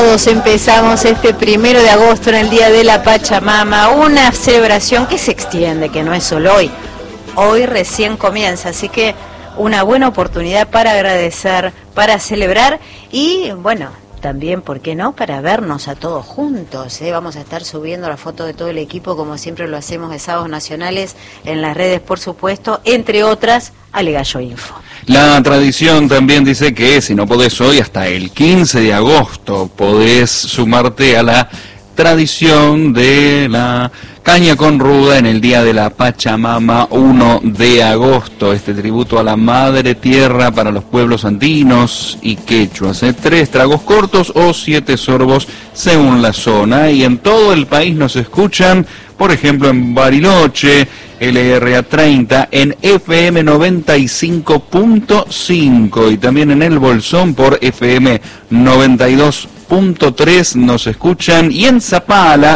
todos empezamos este 1 de agosto en el Día de la Pachamama, una celebración que se extiende, que no es solo hoy. Hoy recién comienza, así que una buena oportunidad para agradecer, para celebrar y, bueno, también, ¿por qué no?, para vernos a todos juntos, ¿eh? Vamos a estar subiendo la foto de todo el equipo, como siempre lo hacemos de Sábados Nacionales, en las redes, por supuesto, entre otras, Ale Gallo Info. La tradición también dice que si no podés hoy, hasta el 15 de agosto podés sumarte a la tradición de la caña con ruda en el Día de la Pachamama, 1 de agosto, este tributo a la Madre Tierra para los pueblos andinos y quechuas, 3 tragos cortos o 7 sorbos según la zona, y en todo el país nos escuchan, por ejemplo en Bariloche, LRA 30, en FM 95.5 y también en El Bolsón por FM 92.3 nos escuchan, y en Zapala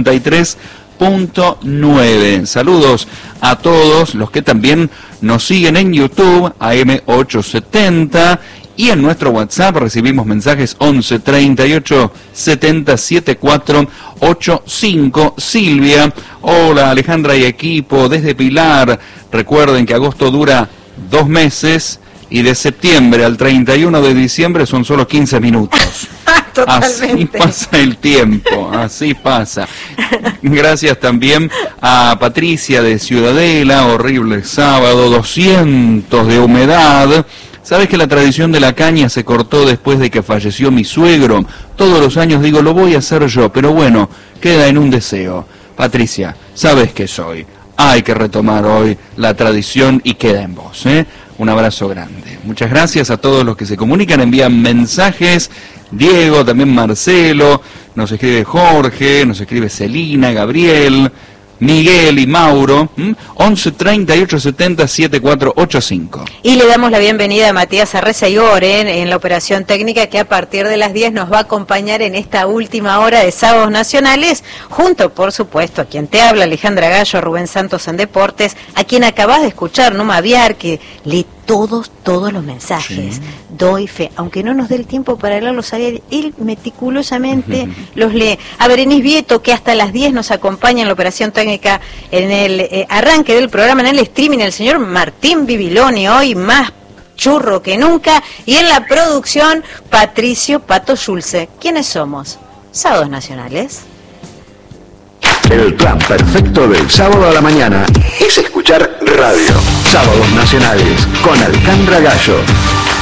93.9. Saludos a todos los que también nos siguen en YouTube, AM870, y en nuestro WhatsApp recibimos mensajes 11 38 70 74 85. Silvia, hola Alejandra y equipo, desde Pilar, recuerden que agosto dura 2 meses y de septiembre al 31 de diciembre son solo 15 minutos. Totalmente. Así pasa el tiempo, así pasa. Gracias también a Patricia de Ciudadela, horrible sábado, 200 de humedad. ¿Sabes que la tradición de la caña se cortó después de que falleció mi suegro? Todos los años digo, lo voy a hacer yo, pero bueno, queda en un deseo. Patricia, sabes que soy. Hay que retomar hoy la tradición y queda en vos, ¿eh? Un abrazo grande. Muchas gracias a todos los que se comunican, envían mensajes. Diego, también Marcelo, nos escribe Jorge, nos escribe Celina, Gabriel, Miguel y Mauro, 11 38 70 7485. Y le damos la bienvenida a Matías Arreza Igor en la operación técnica, que a partir de las 10 nos va a acompañar en esta última hora de Sábados Nacionales, junto, por supuesto, a quien te habla, Alejandra Gallo, Rubén Santos en Deportes, a quien acabas de escuchar, Numa Viar, que lee todos los mensajes. Sí. Doy fe, aunque no nos dé el tiempo para leerlos, él meticulosamente los lee. A Berenice Vieto, que hasta las 10 nos acompaña en la operación técnica, en el arranque del programa, en el streaming, el señor Martín Bibiloni, hoy más churro que nunca, y en la producción, Patricio Pato Schulze. ¿Quiénes somos? Sábados Nacionales. El plan perfecto del sábado a la mañana es escuchar radio. Sábados Nacionales con Alejandra Gallo.